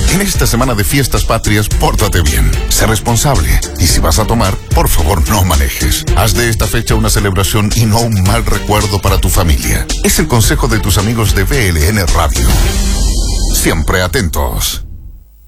En esta semana de fiestas patrias, pórtate bien, sé responsable y si vas a tomar, por favor no manejes. Haz de esta fecha una celebración y no un mal recuerdo para tu familia. Es el consejo de tus amigos de VLN Radio. Siempre atentos.